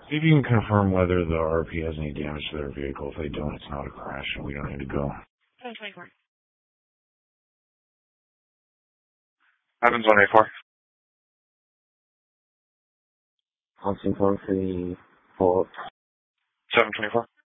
See if you can confirm whether the RP has any damage to their vehicle. If they don't, it's not a crash, and we don't need to go. 724. Evans 184. Constant phone for the follow-up. 724.